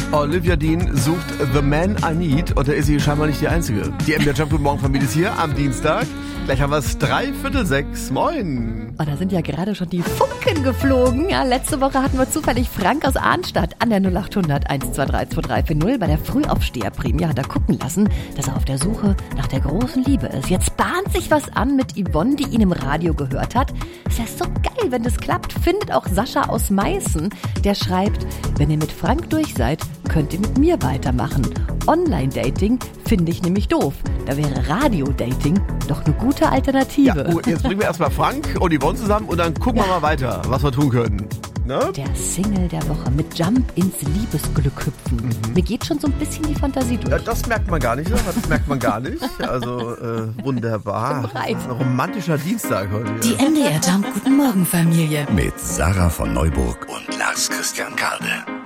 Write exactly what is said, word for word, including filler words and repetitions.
Olivia Dean sucht The Man I Need und da ist sie scheinbar nicht die Einzige. Die M D R Jump Guten Morgen Familie ist hier am Dienstag. Gleich haben wir es dreiviertel sechs. Moin. Oh, da sind ja gerade schon die Funken geflogen. Ja, letzte Woche hatten wir zufällig Frank aus Arnstadt an der null acht hundert eins zwei drei zwei drei vier null bei der Frühaufsteherprämie. Hat er gucken lassen, dass er auf der Suche nach der großen Liebe ist. Jetzt bahnt sich was an mit Yvonne, die ihn im Radio gehört hat. Ist ja so geil, wenn das klappt. Findet auch Sascha aus Meißen. Der schreibt, wenn ihr mit Frank durch seid, könnt ihr mit mir weitermachen. Online-Dating finde ich nämlich doof. Da wäre Radio-Dating doch eine gute Alternative. Ja, oh, jetzt bringen wir erstmal Frank und Yvonne zusammen und dann gucken ja. wir mal weiter, was wir tun können. Ne? Der Single der Woche mit Jump ins Liebesglück hüpfen. Mhm. Mir geht schon so ein bisschen die Fantasie durch. Ja, das merkt man gar nicht, das merkt man gar nicht. Also äh, wunderbar. Ein romantischer Dienstag heute. Die M D R Jump Guten Morgen Familie. Mit Sarah von Neuburg und Lars Christian Kade.